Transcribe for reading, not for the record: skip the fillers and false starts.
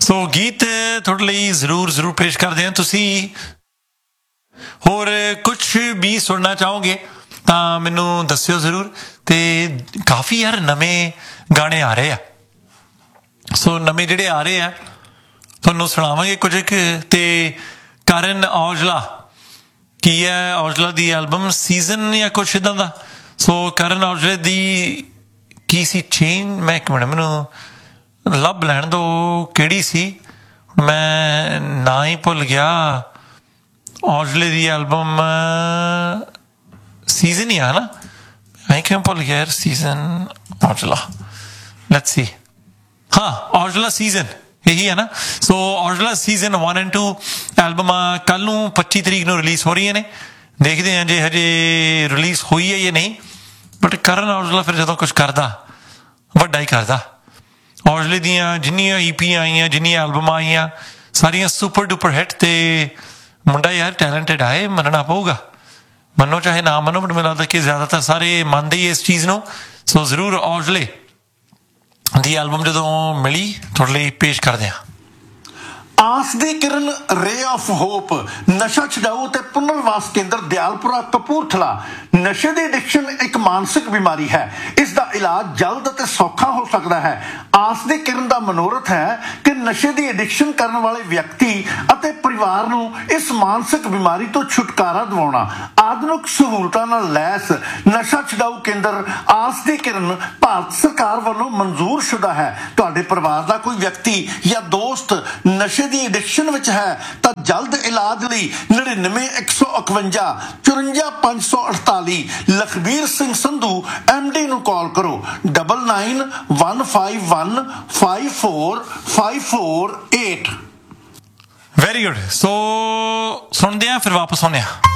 ਸੋ ਗੀਤ ਤੁਹਾਡੇ ਲਈ ਜ਼ਰੂਰ ਪੇਸ਼ ਕਰਦੇ ਹਾਂ। ਤੁਸੀਂ ਹੋਰ ਕੁਛ ਵੀ ਸੁਣਨਾ ਚਾਹੋਗੇ ਤਾਂ ਮੈਨੂੰ ਦੱਸਿਓ ਜ਼ਰੂਰ। ਅਤੇ ਕਾਫੀ ਯਾਰ ਨਵੇਂ ਗਾਣੇ ਆ ਰਹੇ ਆ, ਸੋ ਨਵੇਂ ਜਿਹੜੇ ਆ ਰਹੇ ਆ ਤੁਹਾਨੂੰ ਸੁਣਾਵਾਂਗੇ ਕੁਝ ਕੁ। ਅਤੇ ਕਰਨ ਔਜਲਾ ਕੀ ਹੈ, ਔਜਲਾ ਦੀ ਐਲਬਮ ਸੀਜ਼ਨ ਜਾਂ ਕੁਛ ਇੱਦਾਂ ਦਾ। ਸੋ ਕਰਨ ਔਜਲੇ ਦੀ ਕੀ ਸੀ ਚੇਨ, ਮੈਂ ਇੱਕ ਮਿੰਟ ਮੈਨੂੰ ਲੱਭ ਲੈਣ ਦਿਓ ਕਿਹੜੀ ਸੀ, ਮੈਂ ਨਾਂ ਹੀ ਭੁੱਲ ਗਿਆ। ਔਜਲੇ ਦੀ ਐਲਬਮ ਸੀਜ਼ਨ ਹੀ ਆ ਨਾ, ਮੈਂ ਕਿਉਂ ਭੁੱਲ ਗਿਆ ਯਾਰ। ਸੀਜ਼ਨ ਔਜਲਾ, ਲੈਟਸ ਸੀ, ਹਾਂ ਔਜਲਾ ਸੀਜ਼ਨ ਇਹੀ ਹੈ ਨਾ। ਸੋ ਔਜਲਾ ਸੀਜ਼ਨ 1 and 2 ਐਲਬਮਾਂ ਕੱਲ੍ਹ ਨੂੰ 25 ਤਰੀਕ ਨੂੰ ਰਿਲੀਜ਼ ਹੋ ਰਹੀਆਂ ਨੇ। ਦੇਖਦੇ ਹਾਂ ਜੇ ਹਜੇ ਰਿਲੀਜ਼ ਹੋਈ ਹੈ ਜਾਂ ਨਹੀਂ, ਬਟ ਕਰਨ ਔਜਲਾ ਫਿਰ ਜਦੋਂ ਕੁਛ ਕਰਦਾ ਵੱਡਾ ਹੀ ਕਰਦਾ। ਔਜਲੇ ਦੀਆਂ ਜਿੰਨੀਆਂ ਈਪੀਆਂ ਆਈਆਂ, ਜਿੰਨੀਆਂ ਐਲਬਮਾਂ ਆਈਆਂ, ਸਾਰੀਆਂ ਸੁਪਰ ਡੁਪਰ ਹਿੱਟ। ਅਤੇ ਮੁੰਡਾ ਯਾਰ ਟੈਲੈਂਟਡ ਆ, ਇਹ ਮੰਨਣਾ ਪਊਗਾ, ਮੰਨੋ ਚਾਹੇ ਨਾ ਮੰਨੋ, ਬਟ ਮੈਨੂੰ ਲੱਗਦਾ ਕਿ ਜ਼ਿਆਦਾਤਰ ਸਾਰੇ ਮੰਨਦੇ ਹੀ ਇਸ ਚੀਜ਼ ਨੂੰ। ਸੋ ਜ਼ਰੂਰ ਔਜਲੇ ਦੀ ਐਲਬਮ ਜਦੋਂ ਮਿਲੀ ਤੁਹਾਡੇ ਲਈ ਪੇਸ਼ ਕਰਦੇ ਹਾਂ। ਆਸ ਦੀ ਕਿਰਨ, ਰੇ ਆਫ ਹੋਪ, ਨਸ਼ਾ ਛਡਾਊ ਅਤੇ ਪੁਨਰਵਾਸ ਕੇਂਦਰ ਦਿਆਲਪੁਰਾ ਕਪੂਰਥਲਾ। ਨਸ਼ੇ ਦੀ ਐਡਿਕਸ਼ਨ ਇੱਕ ਮਾਨਸਿਕ ਬਿਮਾਰੀ ਹੈ, ਇਸ ਦਾ ਇਲਾਜ ਜਲਦ ਅਤੇ ਸੌਖਾ ਹੋ ਸਕਦਾ ਹੈ। ਆਸ ਦੀ ਕਿਰਨ ਦਾ ਮਨੋਰਥ ਹੈ ਕਿ ਨਸ਼ੇ ਦੀ ਐਡਿਕਸ਼ਨ ਕਰਨ ਵਾਲੇ ਵਿਅਕਤੀ ਅਤੇ ਪਰਿਵਾਰ ਨੂੰ ਇਸ ਮਾਨਸਿਕ ਬਿਮਾਰੀ ਤੋਂ ਛੁਟਕਾਰਾ ਦਿਵਾਉਣਾ। ਆਧੁਨਿਕ ਸਹੂਲਤਾਂ ਨਾਲ ਲੈਸ ਨਸ਼ਾ ਛਡਾਊ ਕੇਂਦਰ ਆਸ ਦੀ ਕਿਰਨ ਭਾਰਤ ਸਰਕਾਰ ਵੱਲੋਂ ਮਨਜ਼ੂਰਸ਼ੁਦਾ ਹੈ। ਤੁਹਾਡੇ ਪਰਿਵਾਰ ਦਾ ਕੋਈ ਵਿਅਕਤੀ ਜਾਂ ਦੋਸਤ ਨਸ਼ੇ ਦੀ ਐਡਿਕਸ਼ਨ ਵਿੱਚ ਹੈ ਤਾਂ ਜਲਦ ਇਲਾਜ ਲਈ 99 151 54 548 ਲਖਬੀਰ ਸਿੰਘ ਸੰਧੂ MD ਨੂੰ ਕਾਲ ਕਰੋ। 99 151 54 548। Very good. ਸੋ ਸੁਣਦੇ ਹਾਂ ਫਿਰ ਵਾਪਸ ਆਉਂਦੇ ਹਾਂ।